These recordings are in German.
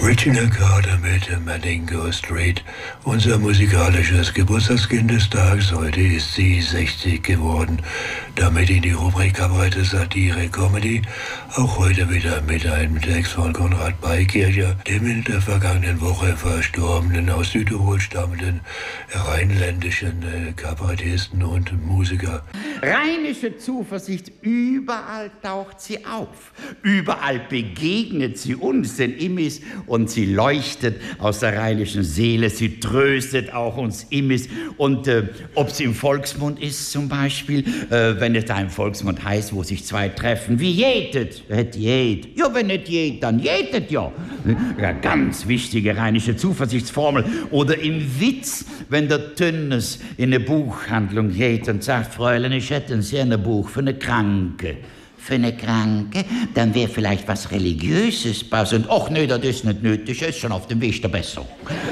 Regina Carter mit Mandingo Street. Unser musikalisches Geburtstagskind des Tages. Heute ist sie 60 geworden. Damit in die Rubrik Kabarett, Satire, Comedy. Auch heute wieder mit einem Text von Konrad Beikircher, dem in der vergangenen Woche verstorbenen, aus Südtirol stammenden rheinländischen Kabarettisten und Musiker. Rheinische Zuversicht, überall taucht sie auf. Überall begegnet sie uns, den Immis, und sie leuchtet aus der rheinischen Seele. Sie tröstet auch uns Immis. Und ob sie im Volksmund ist zum Beispiel, wenn es da im Volksmund heißt, wo sich zwei treffen, wie jetet? Jed. Ja, wenn nicht jed, dann jetet ja. Ja, ganz wichtige rheinische Zuversichtsformel. Oder im Witz, wenn der Tönnes in eine Buchhandlung geht und sagt, Fräulein, ich hätte ein sehr ein Buch für eine Kranke. Für eine Kranke, dann wäre vielleicht was Religiöses passend. Och nö, das ist nicht nötig, ist schon auf dem Weg der Besserung.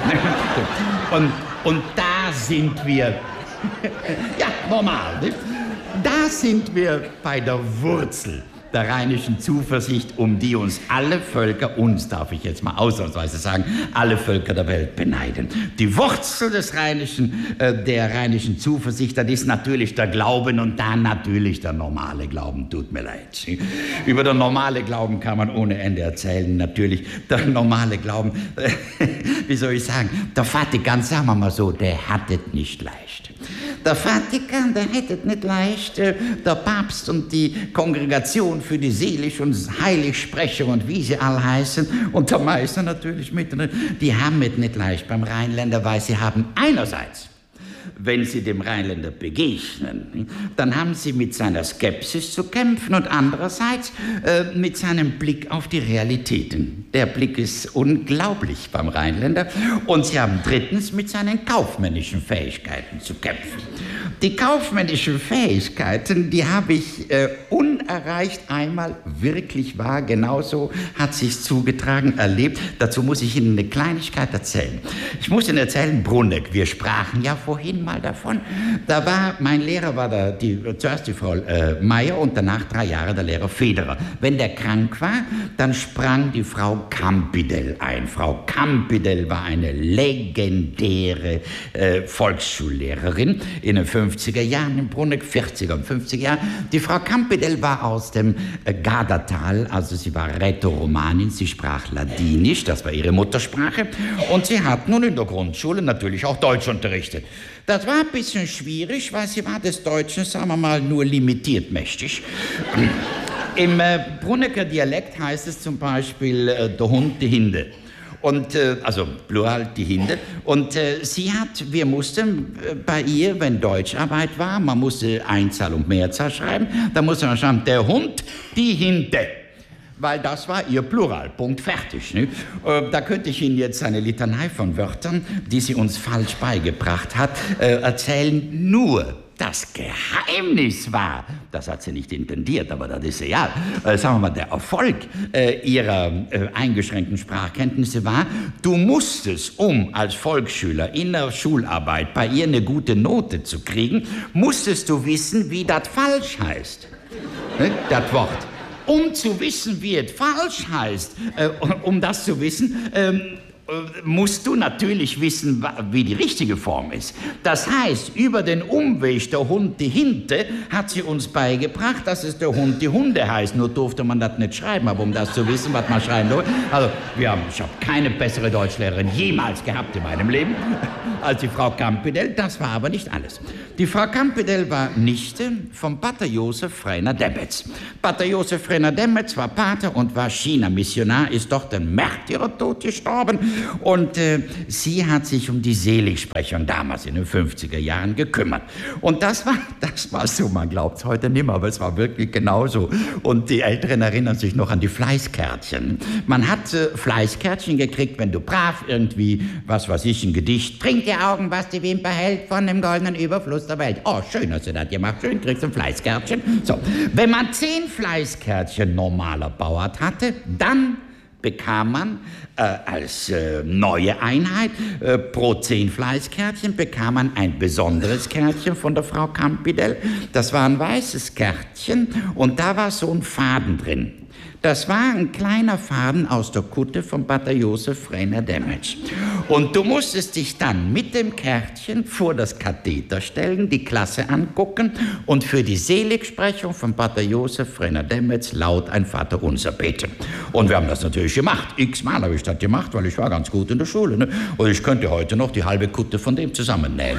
und da sind wir, ja, normal, nicht? Da sind wir bei der Wurzel der rheinischen Zuversicht, um die uns alle Völker, uns darf ich jetzt mal ausnahmsweise sagen, alle Völker der Welt beneiden. Die Wurzel der rheinischen Zuversicht, das ist natürlich der Glauben und dann natürlich der normale Glauben, tut mir leid. Über den normale Glauben kann man ohne Ende erzählen, natürlich. Der normale Glauben, wie soll ich sagen, der Vatikan, sagen wir mal so, der hat es nicht leicht. Der Vatikan, der hätte es nicht leicht. Der Papst und die Kongregation für die Selig- und Heiligsprechung und wie sie alle heißen und der Meister natürlich mit, die haben es nicht leicht beim Rheinländer, weil sie haben einerseits, wenn sie dem Rheinländer begegnen, dann haben sie mit seiner Skepsis zu kämpfen und andererseits mit seinem Blick auf die Realitäten. Der Blick ist unglaublich beim Rheinländer. Und sie haben drittens mit seinen kaufmännischen Fähigkeiten zu kämpfen. Die kaufmännischen Fähigkeiten, die habe ich unerreicht einmal wirklich wahr, genauso hat sich's zugetragen, erlebt. Dazu muss ich Ihnen eine Kleinigkeit erzählen. Ich muss Ihnen erzählen, Brunneck, wir sprachen ja vorhin mal davon. Da war, mein Lehrer war zuerst die Frau Meier und danach 3 Jahre der Lehrer Federer. Wenn der krank war, dann sprang die Frau Campidel ein. Frau Campidel war eine legendäre Volksschullehrerin in den 50er Jahren in Brunneck, 40er und 50er Jahren. Die Frau Campidel war aus dem Gardatal, also sie war Rätoromanin, sie sprach Ladinisch, das war ihre Muttersprache, und sie hat nun in der Grundschule natürlich auch Deutsch unterrichtet. Das war ein bisschen schwierig, weil sie war des Deutschen, sagen wir mal, nur limitiert mächtig. Im Brunnecker Dialekt heißt es zum Beispiel der Hund, die Hinde. Und, also Plural, die Hinde. Und wir mussten bei ihr, wenn Deutscharbeit war, man musste Einzahl und Mehrzahl schreiben, da musste man schreiben, der Hund, die Hinde. Weil das war ihr Plural, Punkt, fertig. Ne? Da könnte ich Ihnen jetzt eine Litanei von Wörtern, die sie uns falsch beigebracht hat, erzählen. Nur das Geheimnis war, das hat sie nicht intendiert, aber das ist ja, sagen wir mal, der Erfolg ihrer eingeschränkten Sprachkenntnisse war, du musstest, um als Volksschüler in der Schularbeit bei ihr eine gute Note zu kriegen, musstest du wissen, wie das falsch heißt. Ne? Das Wort. Um zu wissen, wie es falsch heißt, um das zu wissen, musst du natürlich wissen, wie die richtige Form ist. Das heißt, über den Umweg der Hund, die Hinte, hat sie uns beigebracht, dass es der Hund, die Hunde heißt. Nur durfte man das nicht schreiben, aber um das zu wissen, was man schreiben durfte. Also, ich habe keine bessere Deutschlehrerin jemals gehabt in meinem Leben als die Frau Campidel. Das war aber nicht alles. Die Frau Campidel war Nichte vom Pater Josef Freiner-Demetz. Pater Josef Freiner-Demetz war Pater und war China-Missionar, ist dort ein Märtyrertod gestorben. Und sie hat sich um die Seligsprechung damals in den 50er Jahren gekümmert. Und das war so, man glaubt es heute nicht mehr, aber es war wirklich genauso. Und die Älteren erinnern sich noch an die Fleißkärtchen. Man hat Fleißkärtchen gekriegt, wenn du brav irgendwie, was weiß ich, ein Gedicht, trink die Augen, was die Wimper hält, von dem goldenen Überfluss der Welt. Oh, schön hast du das gemacht, schön, kriegst du ein Fleißkärtchen. So, wenn man 10 Fleißkärtchen normaler Bauart hatte, dann bekam man als neue Einheit pro 10 Fleißkärtchen bekam man ein besonderes Kärtchen von der Frau Campidel. Das war ein weißes Kärtchen und da war so ein Faden drin. Das war ein kleiner Faden aus der Kutte von Pater Josef Frenner Demetz. Und du musstest dich dann mit dem Kärtchen vor das Katheter stellen, die Klasse angucken und für die Seligsprechung von Pater Josef Frenner Demetz laut ein Vaterunser beten. Und wir haben das natürlich gemacht. X-mal habe ich das gemacht, weil ich war ganz gut in der Schule. Ne? Und ich könnte heute noch die halbe Kutte von dem zusammennähen.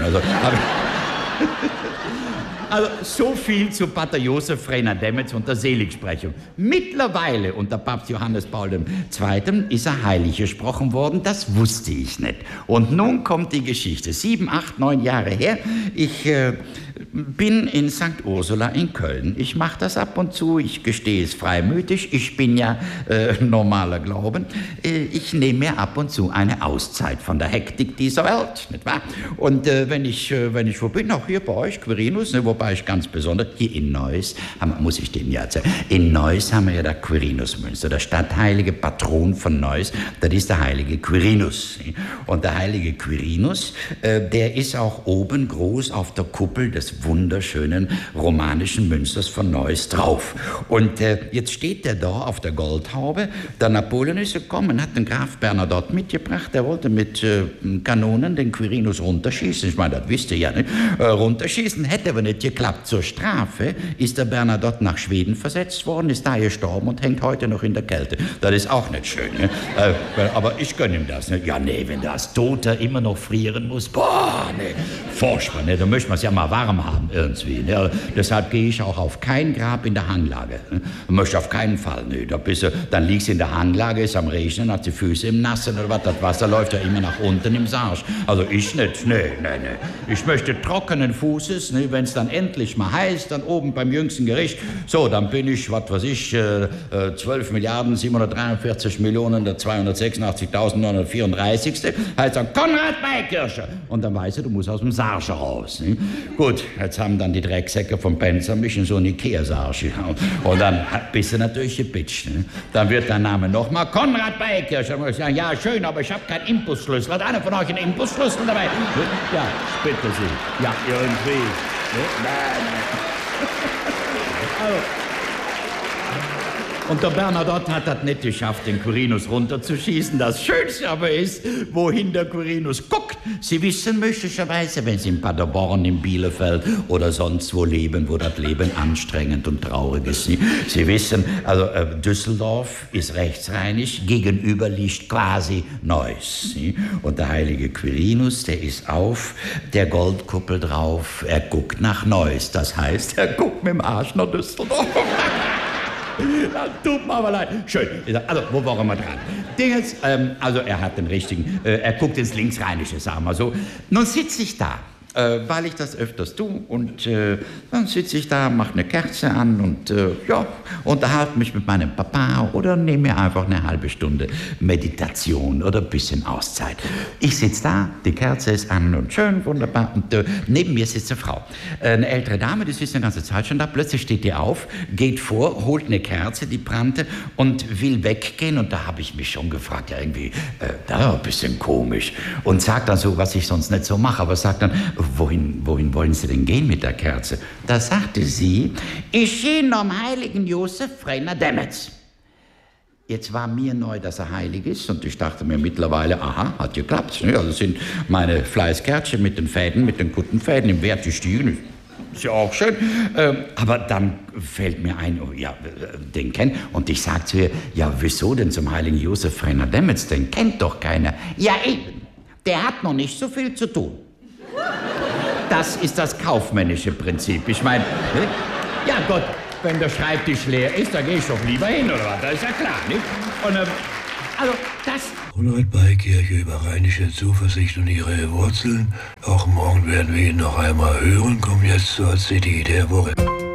Also so viel zu Pater Josef Frenner Demetz und der Seligsprechung. Mittlerweile unter Papst Johannes Paul II. Ist er heilig gesprochen worden, das wusste ich nicht. Und nun kommt die Geschichte. 7, 8, 9 Jahre her. Ich bin in St. Ursula in Köln. Ich mache das ab und zu, ich gestehe es freimütig. Ich bin ja normaler Glauben. Ich nehme mir ab und zu eine Auszeit von der Hektik dieser Welt, nicht wahr? Und wenn ich wo bin, auch hier bei euch, Quirinus, ne, wobei ich ganz besonders, hier in Neuss, muss ich dem ja erzählen, in Neuss haben wir ja der Quirinusmünster, der stadtheilige Patron von Neuss, das ist der heilige Quirinus. Und der heilige Quirinus, der ist auch oben groß auf der Kuppel des wunderschönen romanischen Münsters von Neuss drauf. Und jetzt steht der da auf der Goldhaube. Der Napoleon ist gekommen, hat den Graf Bernadotte mitgebracht. Der wollte mit Kanonen den Quirinus runterschießen. Ich meine, das wisst ihr ja nicht. Runterschießen hätte aber nicht geklappt. Zur Strafe ist der Bernadotte nach Schweden versetzt worden, ist da gestorben und hängt heute noch in der Kälte. Das ist auch nicht schön. Ne? Aber ich gönne ihm das. Ne? Ja, nee, wenn der als Toter immer noch frieren muss, boah, nee, furchtbar. Ne? Da möchte man es ja mal warm haben irgendwie. Ne? Deshalb gehe ich auch auf kein Grab in der Hanglage. Ne? Möchte auf keinen Fall. Ne? Dann liegst du in der Hanglage, ist am Regnen, hat die Füße im Nassen oder was. Das Wasser läuft ja immer nach unten im Sarg. Also ich nicht. Nee. Ich möchte trockenen Fußes, ne? Wenn es dann endlich mal heißt, dann oben beim jüngsten Gericht, so, dann bin ich, was weiß ich, 12.783.286.934. Heißt dann Konrad Beikircher. Und dann weiß er, du musst aus dem Sarg raus. Ne? Gut, jetzt haben dann die Drecksäcke vom Penzer mich in so einen Ikea-Sarg gehauen. Und dann bist du natürlich gebitscht. Ne? Dann wird dein Name nochmal Konrad Beikircher. Dann muss ich sagen, ja, schön, aber ich habe keinen Imbusschlüssel. Hat einer von euch einen Imbusschlüssel dabei? Ja, bitte Sie. Ja, irgendwie. Nein. Also. Und der Bernadotte hat das nicht geschafft, den Quirinus runterzuschießen. Das Schönste aber ist, wohin der Quirinus guckt. Sie wissen möglicherweise, wenn Sie in Paderborn, in Bielefeld oder sonst wo leben, wo das Leben anstrengend und traurig ist. Sie wissen, also Düsseldorf ist rechtsrheinisch, gegenüber liegt quasi Neuss. Und der heilige Quirinus, der ist auf der Goldkuppel drauf, er guckt nach Neuss. Das heißt, er guckt mit dem Arsch nach Düsseldorf. Das tut mir aber leid. Schön. Also, wo waren wir dran? Dingens, also er hat den richtigen, er guckt ins Linksrheinische, sagen wir so. Nun sitze ich da, weil ich das öfters tue und dann sitze ich da, mache eine Kerze an und unterhalte mich mit meinem Papa oder nehme mir einfach eine halbe Stunde Meditation oder ein bisschen Auszeit. Ich sitze da, die Kerze ist an und schön, wunderbar und neben mir sitzt eine Frau. Eine ältere Dame, die sitzt die ganze Zeit schon da, plötzlich steht die auf, geht vor, holt eine Kerze, die brannte und will weggehen und da habe ich mich schon gefragt, ja irgendwie, da ein bisschen komisch und sagt dann so, was ich sonst nicht so mache, aber sagt dann, wohin wollen Sie denn gehen mit der Kerze? Da sagte sie, ich gehe am heiligen Josef Frenner Demetz. Jetzt war mir neu, dass er heilig ist und ich dachte mir mittlerweile, aha, hat geklappt. Also sind meine Fleißkärtchen mit den Fäden, mit den guten Fäden im Wert gestiegen. Ist ja auch schön. Aber dann fällt mir ein, oh, ja, den kennt. Und ich sag zu ihr, ja, wieso denn zum heiligen Josef Frenner Demetz? Den kennt doch keiner. Ja, eben. Der hat noch nicht so viel zu tun. Das ist das kaufmännische Prinzip. Ich meine, ja Gott, wenn der Schreibtisch leer ist, da gehe ich doch lieber hin, oder was? Das ist ja klar, nicht? Und, also, das... Konrad Beikircher über rheinische Zuversicht und ihre Wurzeln. Auch morgen werden wir ihn noch einmal hören. Kommen jetzt zur CD der Woche.